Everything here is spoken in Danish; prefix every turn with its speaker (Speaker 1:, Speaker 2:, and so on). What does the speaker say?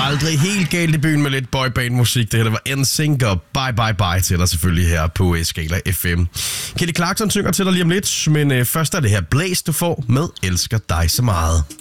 Speaker 1: aldrig helt galt i byen med lidt boyband-musik. Det her, det var NSYNC og Bye Bye Bye til dig selvfølgelig her på Skala FM. Kelly Clarkson synger til dig lige om lidt, men først er det her Blaze, du får med Elsker dig så meget.